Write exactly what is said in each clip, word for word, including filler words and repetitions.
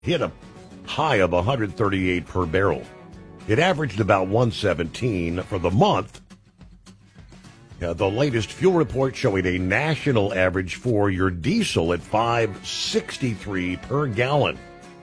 hit a high of one hundred thirty-eight per barrel. It averaged about one seventeen for the month. Uh, the latest fuel report showing a national average for your diesel at five sixty-three per gallon.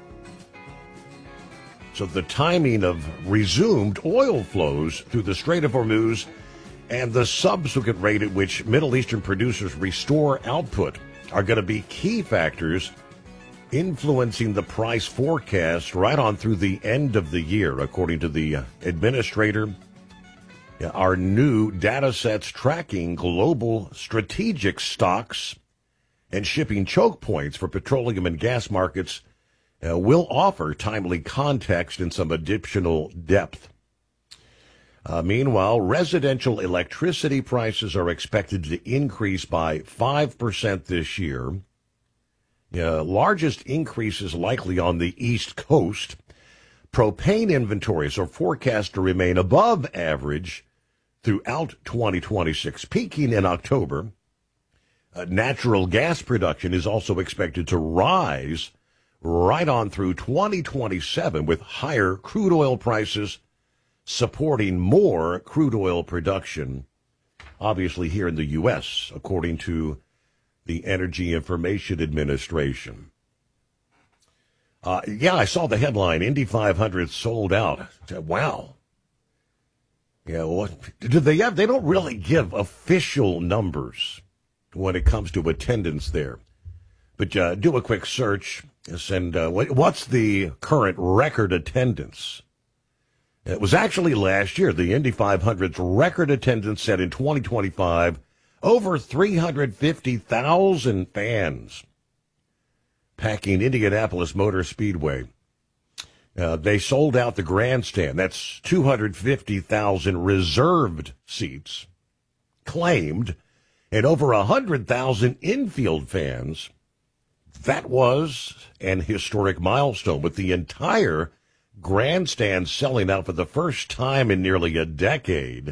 So the timing of resumed oil flows through the Strait of Hormuz and the subsequent rate at which Middle Eastern producers restore output are going to be key factors influencing the price forecast right on through the end of the year, according to the administrator. Our new data sets tracking global strategic stocks and shipping choke points for petroleum and gas markets uh, will offer timely context and some additional depth. Uh, meanwhile, residential electricity prices are expected to increase by five percent this year. Uh, largest increases likely on the East Coast. Propane inventories are forecast to remain above average throughout twenty twenty-six, peaking in October. Uh, natural gas production is also expected to rise right on through twenty twenty-seven, with higher crude oil prices supporting more crude oil production, obviously here in the U S, according to the Energy Information Administration. Uh, yeah, I saw the headline, Indy five hundred sold out. Wow. Yeah, well, do they have, they don't really give official numbers when it comes to attendance there. But uh, do a quick search and uh, what's the current record attendance? It was actually last year, the Indy five hundred's record attendance set in twenty twenty-five, over three hundred fifty thousand fans packing Indianapolis Motor Speedway. Uh, they sold out the grandstand. That's two hundred fifty thousand reserved seats claimed, and over one hundred thousand infield fans. That was an historic milestone, with the entire grandstand selling out for the first time in nearly a decade.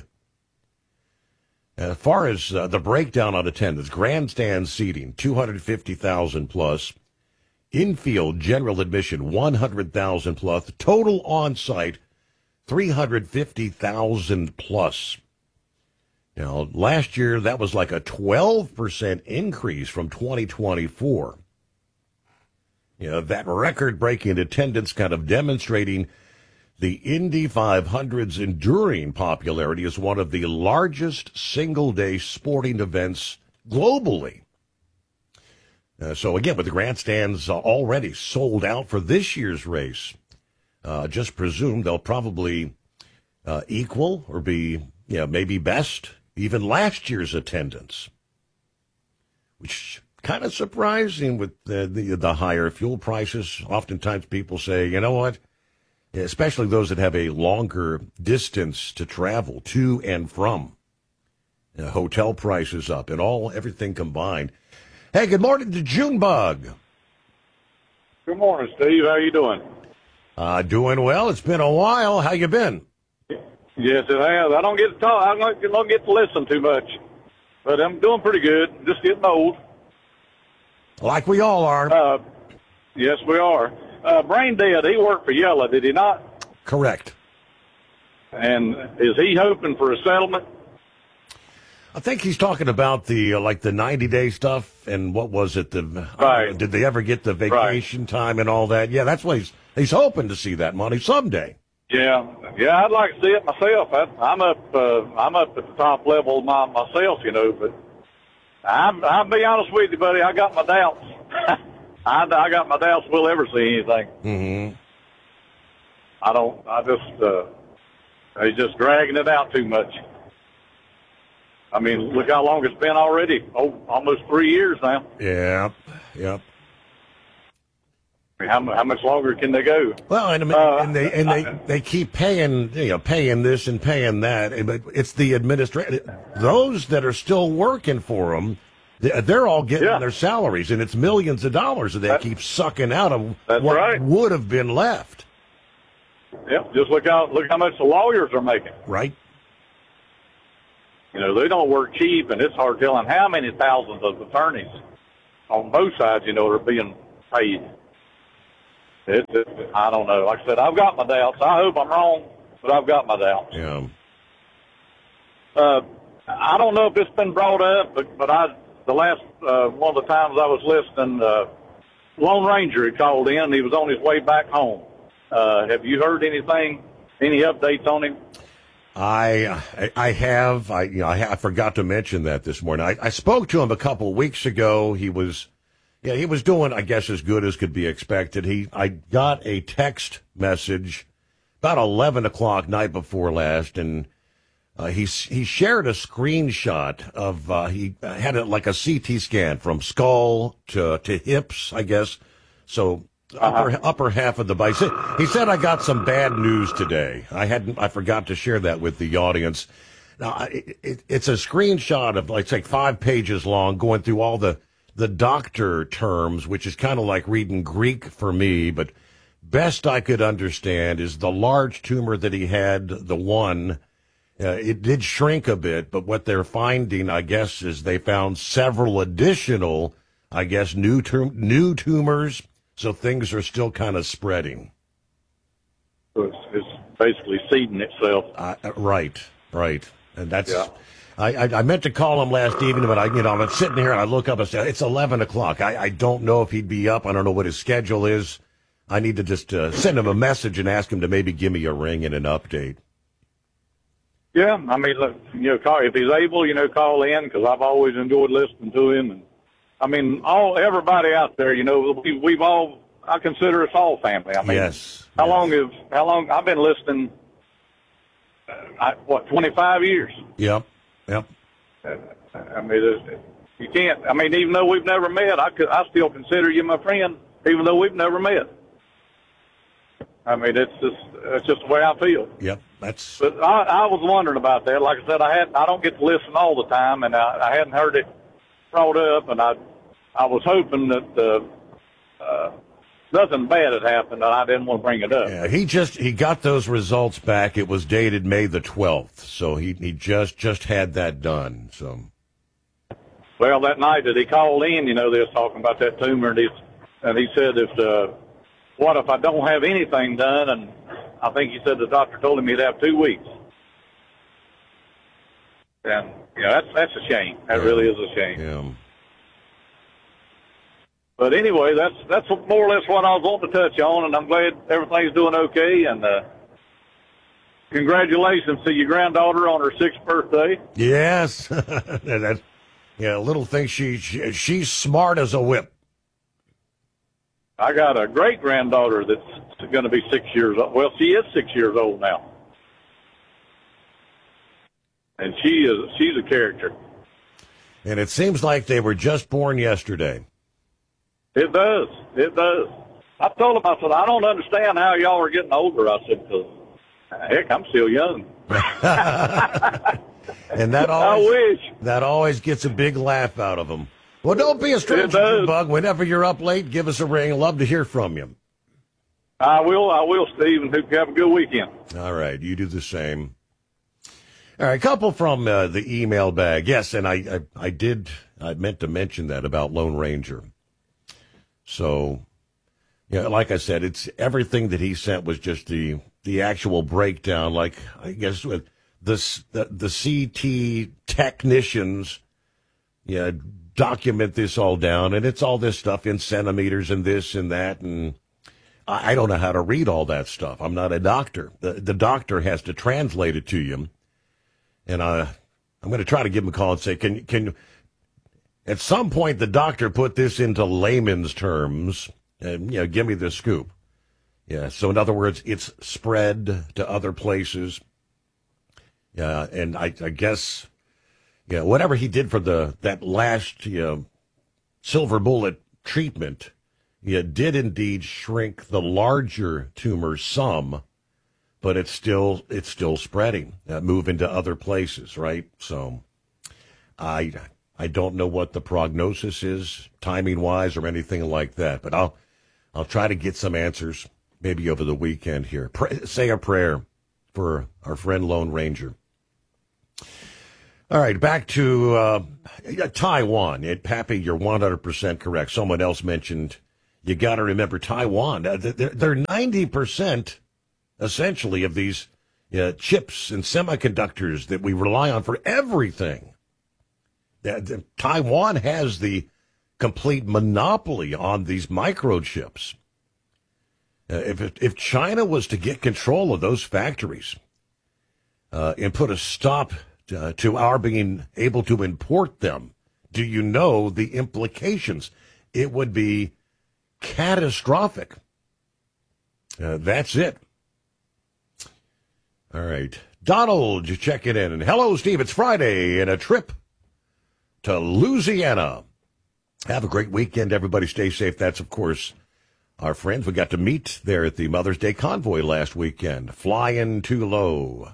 As far as uh, the breakdown on attendance, grandstand seating, two hundred fifty thousand plus. Infield general admission, one hundred thousand plus. Total on-site, three hundred fifty thousand plus. Now, last year, that was like a twelve percent increase from twenty twenty-four. You know, that record-breaking attendance kind of demonstrating the Indy five hundred's enduring popularity as one of the largest single-day sporting events globally. Uh, so, again, with the grandstands uh, already sold out for this year's race, uh, just presume they'll probably uh, equal or be, you know, maybe best even last year's attendance, which kind of surprising with the, the, the higher fuel prices. Oftentimes people say, you know what, especially those that have a longer distance to travel to and from, uh, hotel prices up and all, everything combined. Hey, good morning to Junebug. Good morning, Steve. How you doing? Uh, doing well. It's been a while. How you been? Yes, it has. I don't get to talk. I don't, don't get to listen too much, but I'm doing pretty good. Just getting old. Like we all are. Uh, yes, we are. Uh, Brain Dead, he worked for Yella, did he not? Correct. And is he hoping for a settlement? I think he's talking about the uh, like the ninety day stuff and what was it? The right. uh, did they ever get the vacation right. time and all that? Yeah, that's what he's he's hoping to see that money someday. Yeah, yeah, I'd like to see it myself. I, I'm up, uh, I'm up at the top level my, myself, you know. But I'm, I'll be honest with you, buddy. I got my doubts. I, I got my doubts. We'll ever see anything. Mm-hmm. I don't. I just. Uh, he's just dragging it out too much. I mean, look how long it's been already. Oh, almost three years now. Yeah. Yep. I mean, how, how much longer can they go? Well, and, uh, and they and they, they keep paying, you know, paying this and paying that. But it's the administration, those that are still working for them, they're all getting yeah. their salaries, and it's millions of dollars that they that, keep sucking out of what right. would have been left. Yep. Just look out. Look how much the lawyers are making. Right. You know, they don't work cheap, and it's hard telling how many thousands of attorneys on both sides, you know, are being paid. It, it, I don't know. Like I said, I've got my doubts. I hope I'm wrong, but I've got my doubts. Yeah. Uh, I don't know if it's been brought up, but, but I, the last, uh, one of the times I was listening, uh, Lone Ranger had called in. He was on his way back home. Uh, have you heard anything, any updates on him? I I have I you know I, I forgot to mention that this morning. I, I spoke to him a couple of weeks ago. He was yeah he was doing, I guess, as good as could be expected. He I got a text message about eleven o'clock night before last, and uh, he he shared a screenshot of uh, he had it like a C T scan from skull to to hips, I guess. So. Upper uh-huh. upper half of the bike. He said, "I got some bad news today. I hadn't. I forgot to share that with the audience." Now, it, it, it's a screenshot of like, it's like five pages long, going through all the the doctor terms, which is kind of like reading Greek for me. But best I could understand is the large tumor that he had, the one, uh, it did shrink a bit. But what they're finding, I guess, is they found several additional, I guess, new tum- new tumors. So things are still kind of spreading. It's, it's basically seeding itself. Uh, right, right, and that's. Yeah. I, I I meant to call him last evening, but I you know I'm sitting here and I look up and say it's eleven o'clock. I I don't know if he'd be up. I don't know what his schedule is. I need to just uh, send him a message and ask him to maybe give me a ring and an update. Yeah, I mean, look, you know, call, if he's able, you know, call in, because I've always enjoyed listening to him. And I mean, all everybody out there, you know, we, we've all, I consider us all family. I mean, yes. How yes. long have, how long, I've been listening, uh, I, what, twenty-five years? Yep, yep. Uh, I mean, it's, you can't, I mean, even though we've never met, I, could, I still consider you my friend, even though we've never met. I mean, it's just, it's just the way I feel. Yep, that's. But I, I was wondering about that. Like I said, I had, I don't get to listen all the time, and I, I hadn't heard it brought up, and I I was hoping that uh, uh, nothing bad had happened, and I didn't want to bring it up. Yeah, he just he got those results back. It was dated May the twelfth, so he he just just had that done. So, well, that night that he called in, you know, they was talking about that tumor, and he and he said, if uh, what if I don't have anything done? And I think he said the doctor told him he'd have two weeks. And yeah, that's that's a shame. That yeah. really is a shame. Yeah. But anyway, that's that's more or less what I was wanting to touch on, and I'm glad everything's doing okay. And uh, congratulations to your granddaughter on her sixth birthday. Yes, that, yeah, little thing. She, she she's smart as a whip. I got a great granddaughter that's going to be six years old. Well, she is six years old now. And she is, she's a character. And it seems like they were just born yesterday. It does. It does. I told him, I said, I don't understand how y'all are getting older. I said, because, heck, I'm still young. And that always, I wish. that always gets a big laugh out of them. Well, don't be a stranger, Bug. Whenever you're up late, give us a ring. Love to hear from you. I will. I will, Steve, and have a good weekend. All right. You do the same. All right. A couple from uh, the email bag. Yes, and I, I, I did, I meant to mention that about Lone Ranger. So, yeah, like I said, it's everything that he sent was just the, the actual breakdown. Like, I guess with this, the, the C T technicians, yeah, document this all down, and it's all this stuff in centimeters and this and that, and I, I don't know how to read all that stuff. I'm not a doctor. The, the doctor has to translate it to you, and I, I'm going to try to give him a call and say, can can at some point the doctor put this into layman's terms and, you know, give me the scoop. Yeah, so in other words, it's spread to other places. Yeah, and I, I guess... Yeah, whatever he did for the that last you know, silver bullet treatment, yeah, did indeed shrink the larger tumor some, but it's still it's still spreading, uh, moving to other places, right? So, I I don't know what the prognosis is, timing wise, or anything like that, but I'll I'll try to get some answers maybe over the weekend here. Pray, say a prayer for our friend Lone Ranger. All right, back to uh, Taiwan. It, Pappy, you're one hundred percent correct. Someone else mentioned, you got to remember Taiwan. They're, they're ninety percent, essentially, of these uh, chips and semiconductors that we rely on for everything. Taiwan has the complete monopoly on these microchips. Uh, if if China was to get control of those factories uh, and put a stop uh, to our being able to import them, do you know the implications? It would be catastrophic. Uh, that's it. All right. Donald, you check it in. And hello, Steve. It's Friday and a trip to Louisiana. Have a great weekend. Everybody stay safe. That's, of course, our friends. We got to meet there at the Mother's Day convoy last weekend. Flying too low.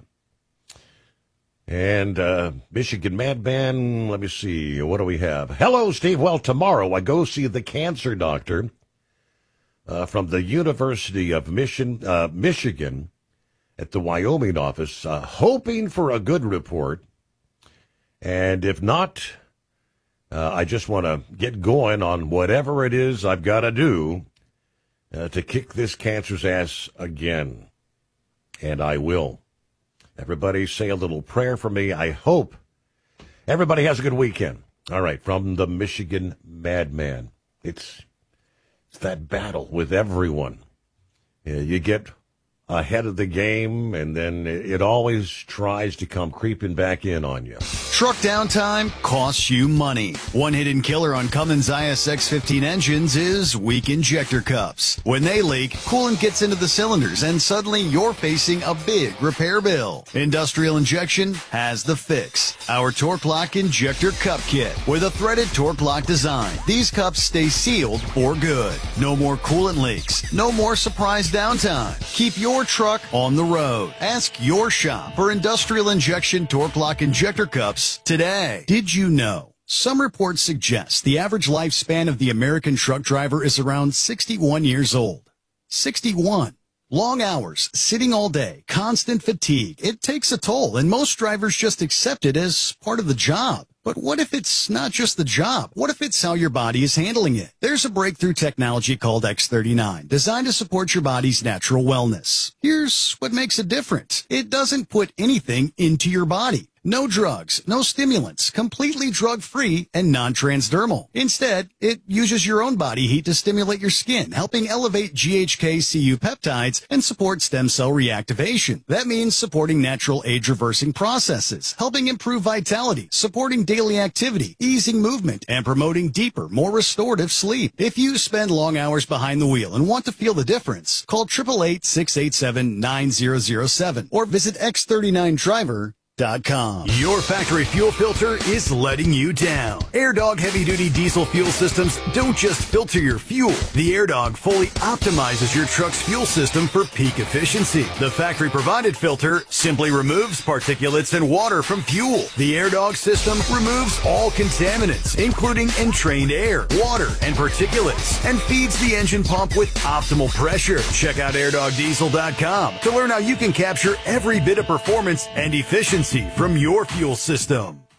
And uh, Michigan Madman, let me see. What do we have? Hello, Steve. Well, tomorrow I go see the cancer doctor uh, from the University of Mission, uh, Michigan at the Wyoming office, uh, hoping for a good report. And if not, uh, I just want to get going on whatever it is I've got to do uh, to kick this cancer's ass again. And I will. Everybody say a little prayer for me. I hope everybody has a good weekend. All right, from the Michigan Madman. It's, it's that battle with everyone. You, you get ahead of the game, and then it always tries to come creeping back in on you. Truck downtime costs you money. One hidden killer on Cummins I S X fifteen engines is weak injector cups. When they leak, coolant gets into the cylinders, and suddenly you're facing a big repair bill. Industrial Injection has the fix. Our Torque Lock Injector Cup Kit with a threaded Torque Lock design. These cups stay sealed for good. No more coolant leaks. No more surprise downtime. Keep your truck on the road. Ask your shop for Industrial Injection Torque Lock Injector Cups today. Did you know? Some reports suggest the average lifespan of the American truck driver is around sixty-one years old. sixty-one. Long hours, sitting all day, constant fatigue. It takes a toll, and most drivers just accept it as part of the job. But what if it's not just the job? What if it's how your body is handling it? There's a breakthrough technology called X thirty-nine, designed to support your body's natural wellness. Here's what makes it different. It doesn't put anything into your body. No drugs, no stimulants, completely drug-free and non-transdermal. Instead, it uses your own body heat to stimulate your skin, helping elevate G H K C U peptides and support stem cell reactivation. That means supporting natural age-reversing processes, helping improve vitality, supporting daily activity, easing movement, and promoting deeper, more restorative sleep. If you spend long hours behind the wheel and want to feel the difference, call eight eight eight, six eight seven, nine zero zero seven or visit x thirty-nine driver dot com. Your factory fuel filter is letting you down. AirDog heavy-duty diesel fuel systems don't just filter your fuel. The AirDog fully optimizes your truck's fuel system for peak efficiency. The factory-provided filter simply removes particulates and water from fuel. The AirDog system removes all contaminants, including entrained air, water, and particulates, and feeds the engine pump with optimal pressure. Check out air dog diesel dot com to learn how you can capture every bit of performance and efficiency from your fuel system.